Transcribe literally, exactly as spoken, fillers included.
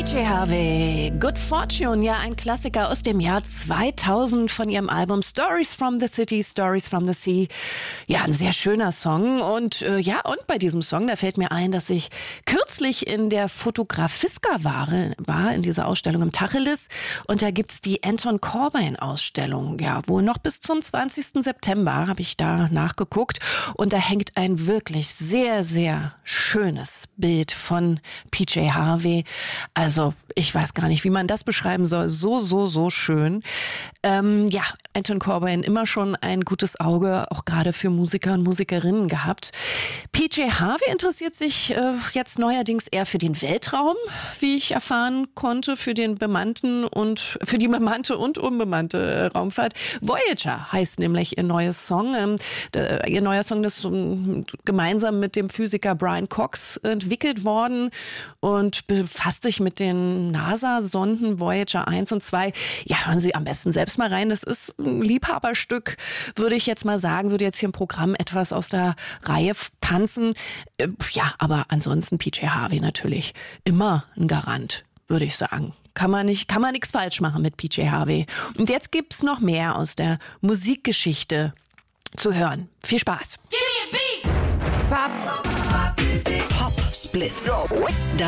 J Harvey, Good Fortune, ja ein Klassiker aus dem Jahr zweitausend von ihrem Album Stories from the City, Stories from the Sea. Ja, ein sehr schöner Song und äh, ja, und bei diesem Song, da fällt mir ein, dass ich kürzlich in der Fotografiska war, war in dieser Ausstellung im Tacheles und da gibt's die Anton Corbijn-Ausstellung, ja, wo noch bis zum zwanzigsten September habe ich da nachgeguckt und da hängt ein wirklich sehr, sehr schönes Bild von P J Harvey. Also ich weiß gar nicht, wie man das beschreiben soll. So, so, so schön. Ähm, ja, Anton Corbijn immer schon ein gutes Auge, auch gerade für Musiker und Musikerinnen gehabt. P J Harvey interessiert sich äh, jetzt neuerdings eher für den Weltraum, wie ich erfahren konnte, für den bemannten und für die bemannte und unbemannte äh, Raumfahrt. Voyager heißt nämlich ihr neues Song. Ähm, der, ihr neuer Song ist um, gemeinsam mit dem Physiker Brian Cox entwickelt worden und befasst sich mit den NASA-Sonden Voyager eins und zwei. Ja, hören Sie am besten selbst mal rein. Das ist ein Liebhaberstück, würde ich jetzt mal sagen. Würde jetzt hier im Programm etwas aus der Reihe tanzen. Ja, aber ansonsten P J Harvey natürlich immer ein Garant, würde ich sagen. Kann man nicht, kann man nichts falsch machen mit P J Harvey. Und jetzt gibt's noch mehr aus der Musikgeschichte zu hören. Viel Spaß. Pop Splits.